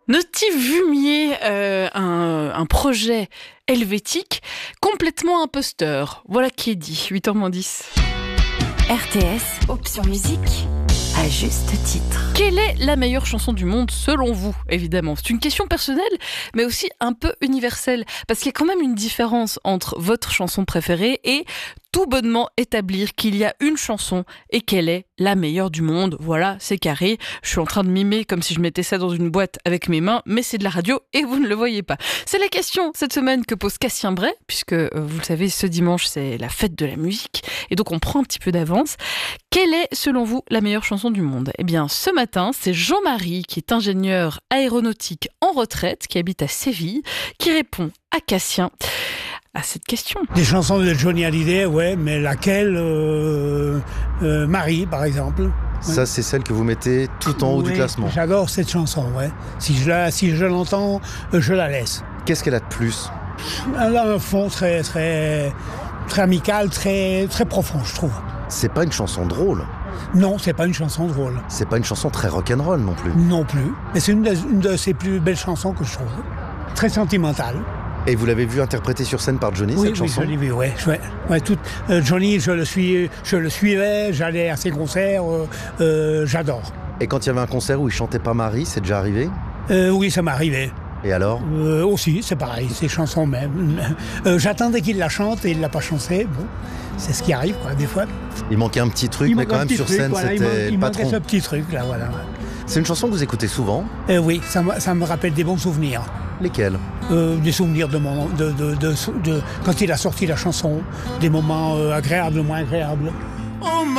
Notif Vumier, un projet helvétique complètement imposteur. Voilà qui est dit, 8h-10. RTS, option musique, à juste titre. Quelle est la meilleure chanson du monde selon vous, évidemment? C'est une question personnelle, mais aussi un peu universelle. Parce qu'il y a quand même une différence entre votre chanson préférée et tout bonnement établir qu'il y a une chanson et qu'elle est la meilleure du monde. Voilà, c'est carré. Je suis en train de mimer comme si je mettais ça dans une boîte avec mes mains, mais c'est de la radio et vous ne le voyez pas. C'est la question cette semaine que pose Cassien Bray, puisque vous le savez, ce dimanche, c'est la fête de la musique. Et donc, on prend un petit peu d'avance. Quelle est, selon vous, la meilleure chanson du monde? Eh bien, ce matin, c'est Jean-Marie, qui est ingénieur aéronautique en retraite, qui habite à Séville, qui répond à Cassien à cette question. Des chansons de Johnny Hallyday, ouais, mais laquelle Marie, par exemple. Ça, c'est celle que vous mettez tout en haut du classement. J'adore cette chanson, ouais. Si je l'entends, je la laisse. Qu'est-ce qu'elle a de plus? Elle a un fond très, très, très amical, très, très profond, je trouve. C'est pas une chanson drôle. Non, c'est pas une chanson drôle. C'est pas une chanson très rock'n'roll non plus. Non plus. Mais c'est une de ses plus belles chansons que je trouve. Très sentimentale. Et vous l'avez vu interprétée sur scène par Johnny, cette chanson? Oui, je l'ai vu, ouais. Johnny, je le suivais, j'allais à ses concerts, j'adore. Et quand il y avait un concert où il chantait pas Marie, c'est déjà arrivé? Oui, ça m'est arrivé. Et alors? Aussi, c'est pareil, ces chansons même. J'attendais qu'il la chante et il l'a pas chanté. Bon, c'est ce qui arrive, quoi, des fois. Il manquait un petit truc, mais quand même sur scène, voilà, c'était il le manquait patron. ce petit truc, là, voilà. C'est une chanson que vous écoutez souvent? Oui, ça me rappelle des bons souvenirs. Lesquels? Des souvenirs de quand il a sorti la chanson, des moments agréables, moins agréables.